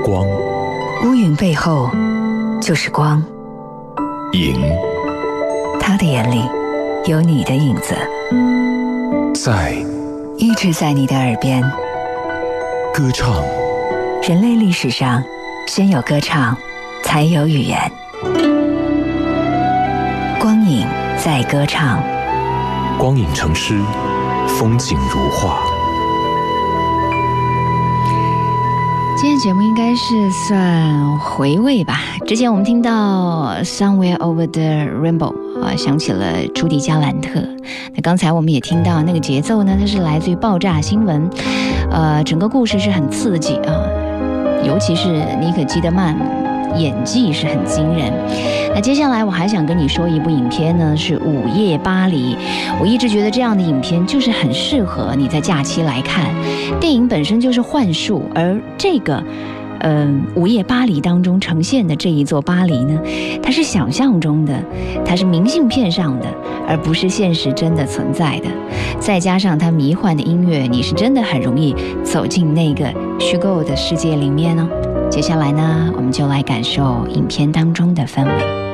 光， 乌云背后就是光。 影， 他的眼里有你的影子， 在一直在你的耳边。 歌唱， 人类历史上，先有歌唱，才有语言。光影在歌唱， 光影成诗，风景如画。 今天节目应该是算回味吧。之前我们听到 Somewhere Over the Rainbow 想起了朱迪加兰特。那刚才我们也听到那个节奏呢，它是来自于爆炸新闻，整个故事是很刺激啊，尤其是妮可基德曼演技是很惊人。那接下来我还想跟你说一部影片呢，是《午夜巴黎》。我一直觉得这样的影片就是很适合你在假期来看。电影本身就是幻术，而这个午夜巴黎当中呈现的这一座巴黎呢，它是想象中的，它是明信片上的，而不是现实真的存在的。再加上它迷幻的音乐，你是真的很容易走进那个虚构的世界里面哦。接下来呢，我们就来感受影片当中的氛围。